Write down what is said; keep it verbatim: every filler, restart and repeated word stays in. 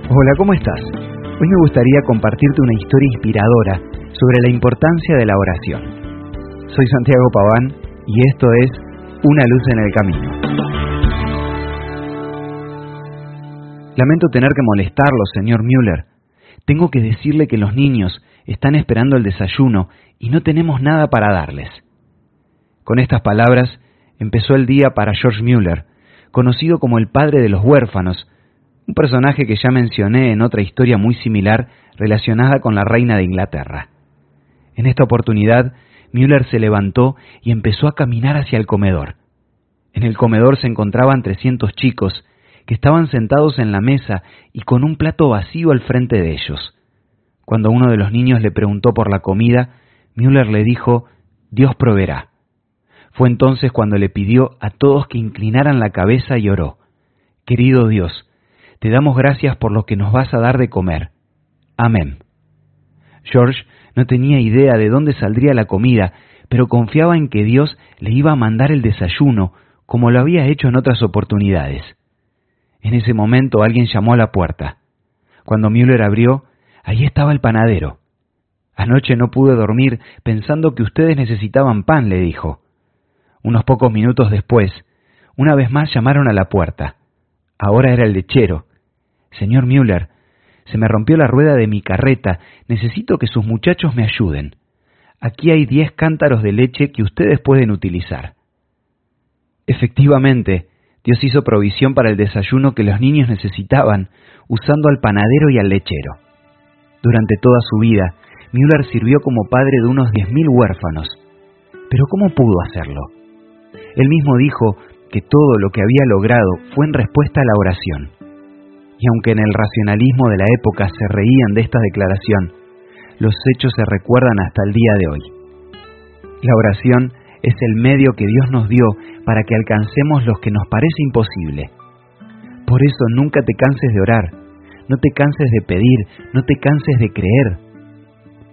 Hola, ¿cómo estás? Hoy me gustaría compartirte una historia inspiradora sobre la importancia de la oración. Soy Santiago Paván y esto es Una luz en el camino. Lamento tener que molestarlo, señor Müller. Tengo que decirle que los niños están esperando el desayuno y no tenemos nada para darles. Con estas palabras empezó el día para George Müller, conocido como el padre de los huérfanos, un personaje que ya mencioné en otra historia muy similar relacionada con la reina de Inglaterra. En esta oportunidad, Müller se levantó y empezó a caminar hacia el comedor. En el comedor se encontraban trescientos chicos que estaban sentados en la mesa y con un plato vacío al frente de ellos. Cuando uno de los niños le preguntó por la comida, Müller le dijo: «Dios proveerá». Fue entonces cuando le pidió a todos que inclinaran la cabeza y oró: «Querido Dios, te damos gracias por lo que nos vas a dar de comer. Amén». George no tenía idea de dónde saldría la comida, pero confiaba en que Dios le iba a mandar el desayuno, como lo había hecho en otras oportunidades. En ese momento alguien llamó a la puerta. Cuando Müller abrió, allí estaba el panadero. «Anoche no pude dormir pensando que ustedes necesitaban pan», le dijo. Unos pocos minutos después, una vez más llamaron a la puerta. Ahora era el lechero. «Señor Müller, se me rompió la rueda de mi carreta, necesito que sus muchachos me ayuden. Aquí hay diez cántaros de leche que ustedes pueden utilizar». Efectivamente, Dios hizo provisión para el desayuno que los niños necesitaban, usando al panadero y al lechero. Durante toda su vida, Müller sirvió como padre de unos diez mil huérfanos. Pero ¿cómo pudo hacerlo? Él mismo dijo que todo lo que había logrado fue en respuesta a la oración. Y aunque en el racionalismo de la época se reían de esta declaración, los hechos se recuerdan hasta el día de hoy. La oración es el medio que Dios nos dio para que alcancemos lo que nos parece imposible. Por eso nunca te canses de orar, no te canses de pedir, no te canses de creer.